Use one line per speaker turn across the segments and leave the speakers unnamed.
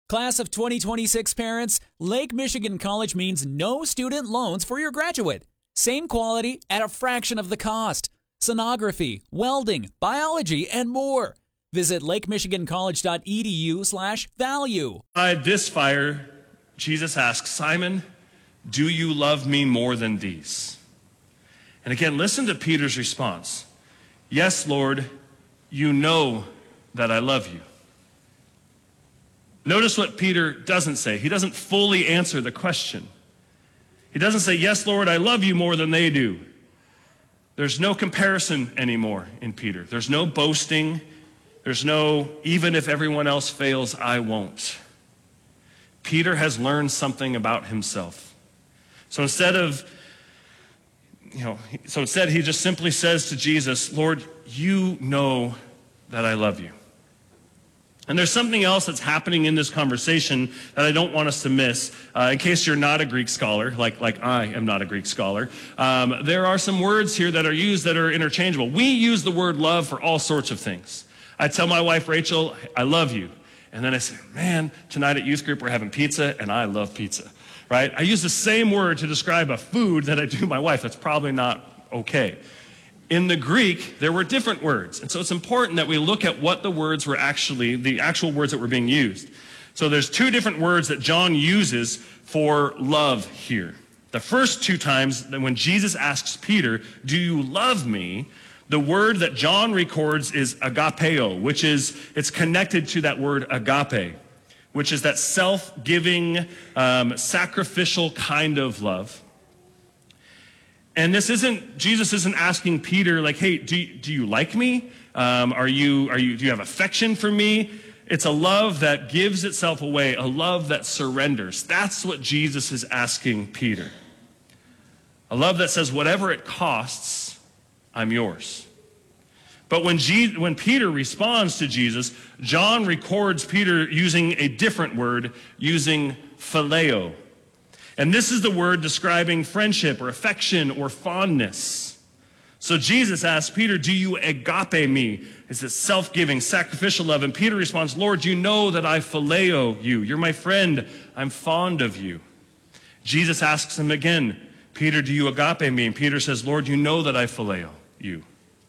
Class of 2026 parents, Lake Michigan College means no student loans for your graduate. Same quality at a fraction of the cost. Sonography, welding, biology, and more. Visit lakemichigancollege.edu/value.
By this fire, Jesus asks, Simon, do you love me more than these? And again, listen to Peter's response. Yes, Lord, you know that I love you. Notice what Peter doesn't say. He doesn't fully answer the question. He doesn't say, yes, Lord, I love you more than they do. There's no comparison anymore in Peter. There's no boasting. There's no, even if everyone else fails, I won't. Peter has learned something about himself. So instead he just simply says to Jesus, Lord, you know that I love you. And there's something else that's happening in this conversation that I don't want us to miss. In case you're not a Greek scholar, like I am not a Greek scholar, there are some words here that are used that are interchangeable. We use the word love for all sorts of things. I tell my wife, Rachel, I love you. And then I say, man, tonight at youth group we're having pizza, and I love pizza, right? I use the same word to describe a food that I do my wife. That's probably not okay. In the Greek, there were different words. And so it's important that we look at what the words were actually, the actual words that were being used. So there's two different words that John uses for love here. The first two times when Jesus asks Peter, do you love me? The word that John records is agapeo, which is, it's connected to that word agape, which is that self-giving, sacrificial kind of love. And Jesus isn't asking Peter like, hey, do you like me? Do you have affection for me? It's a love that gives itself away, a love that surrenders. That's what Jesus is asking Peter. A love that says, whatever it costs, I'm yours. But when Peter responds to Jesus, John records Peter using a different word, using phileo. And this is the word describing friendship or affection or fondness. So Jesus asks Peter, do you agape me? It's a self-giving, sacrificial love. And Peter responds, Lord, you know that I phileo you. You're my friend. I'm fond of you. Jesus asks him again, Peter, do you agape me? And Peter says, Lord, you know that I phileo you.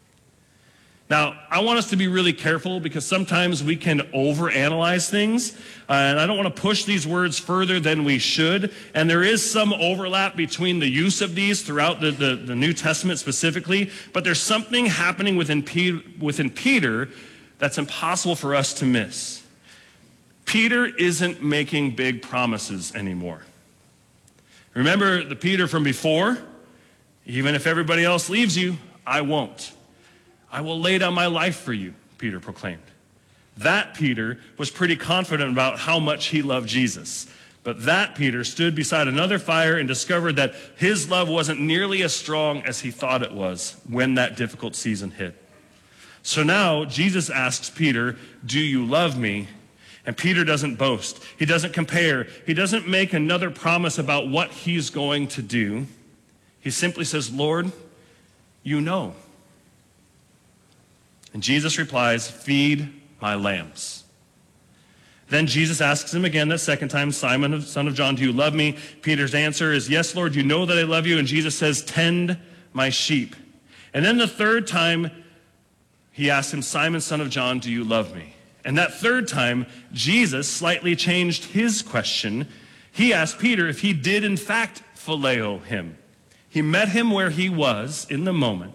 Now, I want us to be really careful because sometimes we can overanalyze things, and I don't want to push these words further than we should. And there is some overlap between the use of these throughout the New Testament specifically, but there's something happening within Peter that's impossible for us to miss. Peter isn't making big promises anymore. Remember the Peter from before? Even if everybody else leaves you, I won't. I will lay down my life for you, Peter proclaimed. That Peter was pretty confident about how much he loved Jesus. But that Peter stood beside another fire and discovered that his love wasn't nearly as strong as he thought it was when that difficult season hit. So now Jesus asks Peter, do you love me? And Peter doesn't boast. He doesn't compare. He doesn't make another promise about what he's going to do. He simply says, Lord, you know. And Jesus replies, feed my lambs. Then Jesus asks him again that second time, Simon, son of John, do you love me? Peter's answer is, yes, Lord, you know that I love you. And Jesus says, tend my sheep. And then the third time, he asks him, Simon, son of John, do you love me? And that third time, Jesus slightly changed his question. He asked Peter if he did in fact phileo him. He met him where he was in the moment.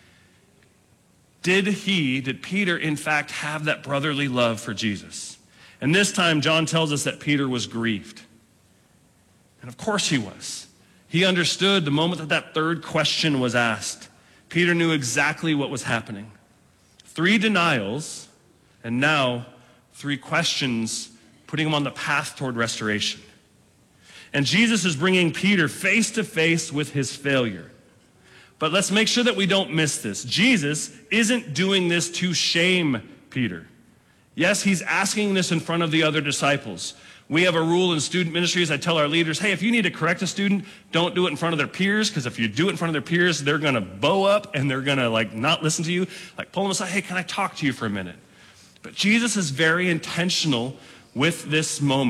Did Peter in fact have that brotherly love for Jesus? And this time John tells us that Peter was grieved. And of course he was. He understood the moment that third question was asked. Peter knew exactly what was happening. 3 denials, and now 3 questions, putting him on the path toward restoration. And Jesus is bringing Peter face to face with his failure. But let's make sure that we don't miss this. Jesus isn't doing this to shame Peter. Yes, he's asking this in front of the other disciples. We have a rule in student ministries. I tell our leaders, hey, if you need to correct a student, don't do it in front of their peers, because if you do it in front of their peers, they're going to bow up and they're going to not listen to you. Pull them aside, hey, can I talk to you for a minute? But Jesus is very intentional with this moment.